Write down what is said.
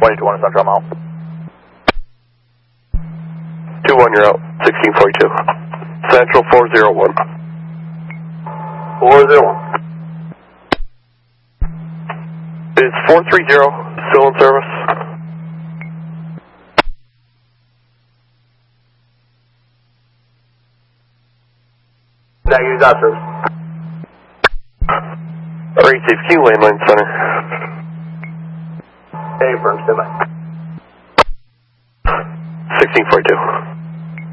1642, Central Mile. 2-1, you're out. 1642. Central 401. 401. Is 430 still in service? Negative, doctor. Receive Q landline center. Hey, firm, stand by. 1642.